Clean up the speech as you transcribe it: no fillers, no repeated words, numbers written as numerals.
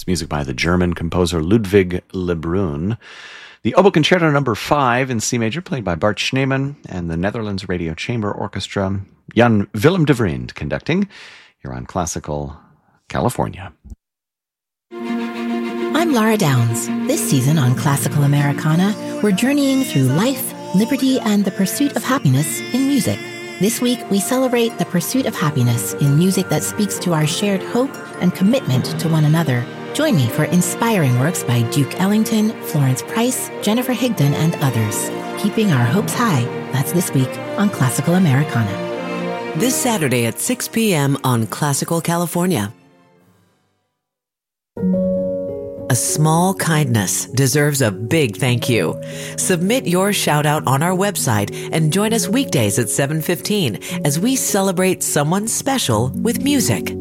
music by the German composer Ludwig Lebrun. The Oboe Concerto No. 5 in C major, played by Bart Schneemann, and the Netherlands Radio Chamber Orchestra, Jan Willem de Vriend conducting, here on Classical California. I'm Laura Downs. This season on Classical Americana, we're journeying through life, liberty, and the pursuit of happiness in music. This week, we celebrate the pursuit of happiness in music that speaks to our shared hope and commitment to one another. Join me for inspiring works by Duke Ellington, Florence Price, Jennifer Higdon, and others. Keeping our hopes high. That's this week on Classical Americana. This Saturday at 6 p.m. on Classical California. A small kindness deserves a big thank you. Submit your shout out on our website and join us weekdays at 7:15 as we celebrate someone special with music.